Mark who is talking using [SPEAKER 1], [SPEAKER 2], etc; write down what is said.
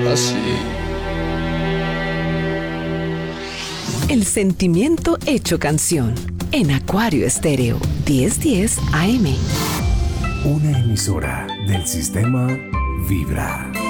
[SPEAKER 1] Así.
[SPEAKER 2] El sentimiento hecho canción. En Acuario Estéreo 1010 AM.
[SPEAKER 3] Una emisora del sistema Vibra.